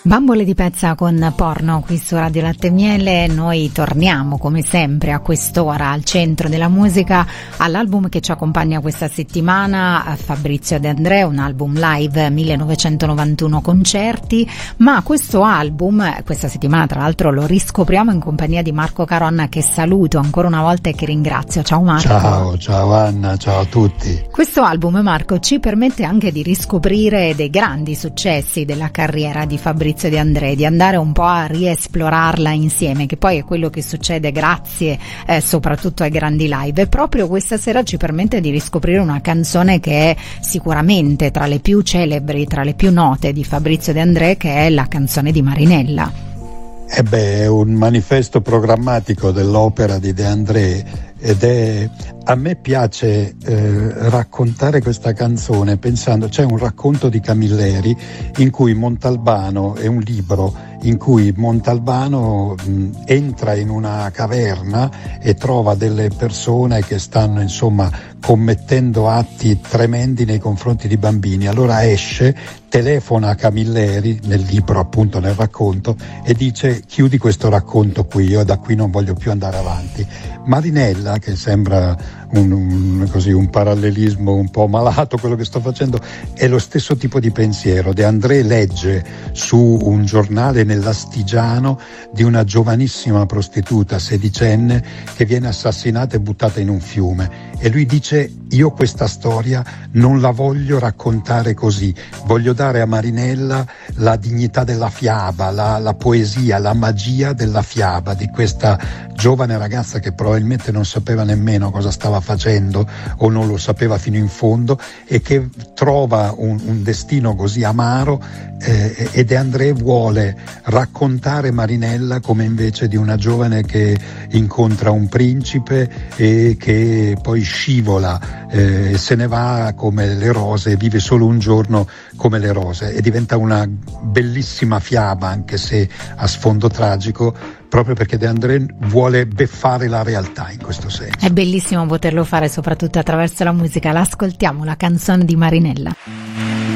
Bambole di pezza con Porno qui su Radio Latte e Miele. Noi torniamo come sempre a quest'ora al centro della musica, all'album che ci accompagna questa settimana, Fabrizio De André, un album live 1991 concerti, ma questo album questa settimana tra l'altro lo riscopriamo in compagnia di Marco Caronna, che saluto ancora una volta e che ringrazio. Ciao Marco. Ciao Anna, ciao a tutti. Questo album, Marco, ci permette anche di riscoprire dei grandi successi della carriera di Fabrizio De André, di andare un po' a riesplorarla insieme, che poi è quello che succede grazie soprattutto ai grandi live, e proprio questa sera ci permette di riscoprire una canzone che è sicuramente tra le più celebri, tra le più note di Fabrizio De André, che è la canzone di Marinella. È un manifesto programmatico dell'opera di De André, ed a me piace raccontare questa canzone pensando, c'è un racconto di Camilleri in cui Montalbano, è un libro in cui Montalbano entra in una caverna e trova delle persone che stanno insomma commettendo atti tremendi nei confronti di bambini. Allora esce, telefona a Camilleri, nel libro appunto, nel racconto, e dice: chiudi questo racconto qui, io da qui non voglio più andare avanti. Marinella, che sembra un parallelismo un po' malato quello che sto facendo, è lo stesso tipo di pensiero. De André legge su un giornale nell'Astigiano di una giovanissima prostituta sedicenne che viene assassinata e buttata in un fiume, e lui dice: io questa storia non la voglio raccontare così, voglio dare a Marinella la dignità della fiaba, la poesia, la magia della fiaba, di questa giovane ragazza che probabilmente non sapeva nemmeno cosa stava facendo o non lo sapeva fino in fondo, e che trova un destino così amaro, e De André vuole raccontare Marinella come invece di una giovane che incontra un principe e che poi scivola, se ne va come le rose, vive solo un giorno come le rose, e diventa una bellissima fiaba, anche se a sfondo tragico, proprio perché De André vuole beffare la realtà in questo senso. È bellissimo poterlo fare soprattutto attraverso la musica. L'ascoltiamo, la canzone di Marinella.